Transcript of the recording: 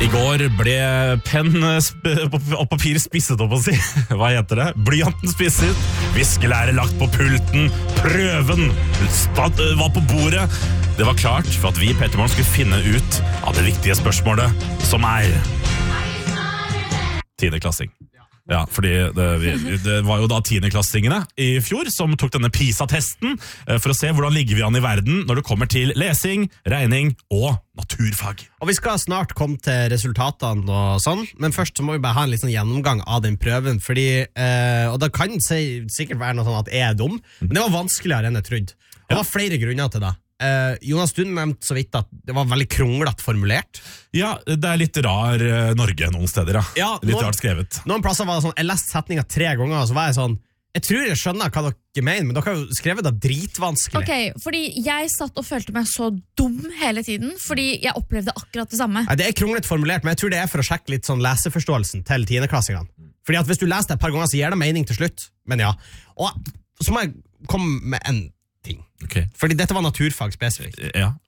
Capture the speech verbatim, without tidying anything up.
I går ble penn og papir spisset opp å si. Hva heter det? Blyanten spisset, viskelære lagt på pulten, prøven var på bordet. Det var klart for at vi i Petter Morgen skulle finne ut av det viktige spørsmålet, som er tiendeklassing. Ja, fordi det, det var jo da tiendeklassingene i fjor som tok denne PISA-testen for å se hvordan ligger vi an i verden når det kommer til lesing, regning og naturfag. Og vi skal snart komme til resultatene og sånn, men først så må vi bare ha en litt sånn gjennomgang av den prøven, fordi, eh, og det kan sikkert være noe sånn at jeg er dum, men det var vanskeligere enn jeg trodde. Det var flere grunner til det. Uh, Jonas, du nevnte så vidt at det var veldig kronglete formulert. Ja, det er litt rar uh, Norge noen steder, ja. ja litt noen, rart skrevet. Noen plasser var det sånn, jeg leste setningen tre ganger, og så var jeg sånn, jeg tror jeg skjønner hva dere mener, men dere har jo skrevet det dritvanskelig. Ok, fordi jeg satt og følte meg så dum hele tiden, fordi jeg opplevde akkurat det samme. Nei, det er kronglete formulert, men jeg tror det er for å sjekke litt sånn leseforståelsen til tiendeklassingene. Fordi at hvis du leser det et par ganger, så gir det mening til slutt. Men ja, og så må jeg komme med en ting. Okay. Fordi dette var naturfag spesifikt. Ja.